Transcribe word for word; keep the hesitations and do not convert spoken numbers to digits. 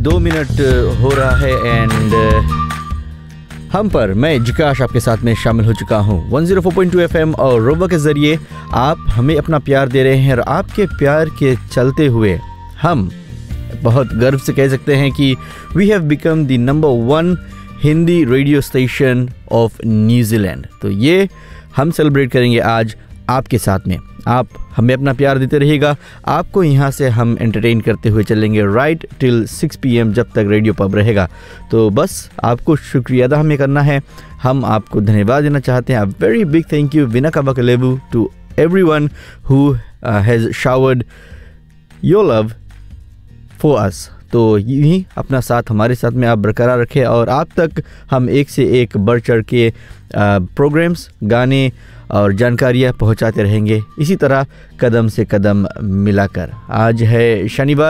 दो मिनट हो रहा है एंड हम पर मैं जिकाश आपके साथ में शामिल हो चुका हूँ one zero four point two FM और रोबा के ज़रिए आप हमें अपना प्यार दे रहे हैं और आपके प्यार के चलते हुए हम बहुत गर्व से कह सकते हैं कि we have become the number one Hindi radio station of New Zealand. तो ये हम सेलिब्रेट करेंगे आज आपके साथ में। आप हमें अपना प्यार देते रहिएगा, आपको यहाँ से हम एंटरटेन करते हुए चलेंगे right till six P M जब तक रेडियो पब रहेगा। तो बस आपको शुक्रिया अदा हमें करना है, हम आपको धन्यवाद देना चाहते हैं। A very big thank you विना काबाकलेबू to everyone who has showered your love for us. तो यही अपना साथ हमारे साथ में आप बरकरार रखें और आप तक हम एक से एक बढ़ चढ़ के प्रोग्राम्स, गाने और जानकारियाँ पहुंचाते रहेंगे, इसी तरह कदम से कदम मिलाकर। आज है शनिवार।